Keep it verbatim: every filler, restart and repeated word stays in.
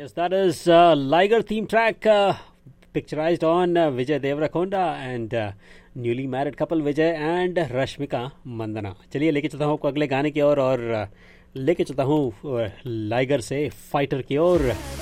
Yes, that is uh, Liger theme track uh, picturized on uh, Vijay Deverakonda and uh, newly married couple Vijay and Rashmika Mandana. चलिए लेके चलता हूँ आपको अगले गाने की ओर और uh, लेके चलता हूँ लाइगर से फाइटर की ओर.